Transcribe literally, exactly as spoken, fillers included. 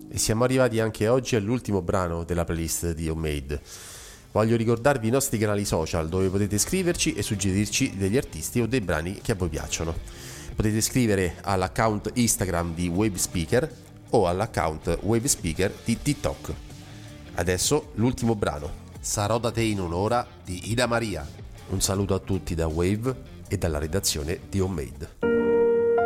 e siamo arrivati anche oggi all'ultimo brano della playlist di Homemade. Voglio ricordarvi i nostri canali social dove potete scriverci e suggerirci degli artisti o dei brani che a voi piacciono. Potete scrivere all'account Instagram di Wavespeaker o all'account Wavespeaker di TikTok. Adesso l'ultimo brano, Sarò da te in un'ora di Ida Maria. Un saluto a tutti da Wave e dalla redazione di Homemade.